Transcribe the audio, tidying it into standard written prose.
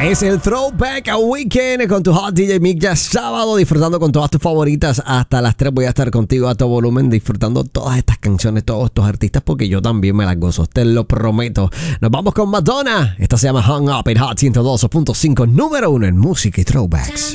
Es el Throwback Weekend con tu Hot DJ Mick. Ya sábado disfrutando con todas tus favoritas. Hasta las 3 voy a estar contigo a todo volumen disfrutando todas estas canciones, todos estos artistas, porque yo también me las gozo, te lo prometo. Nos vamos con Madonna. Esta se llama Hung Up en Hot 102.5, número 1 en música y throwbacks.